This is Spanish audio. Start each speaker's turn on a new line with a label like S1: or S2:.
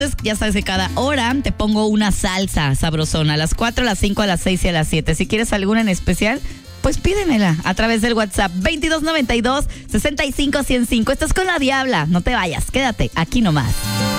S1: Ya sabes que cada hora te pongo una salsa sabrosona. A las 4, a las 5, a las 6 y a las 7. Si quieres alguna en especial, pues pídemela a través del WhatsApp 2292-65-105. Estás con La Diabla. No te vayas, quédate aquí nomás.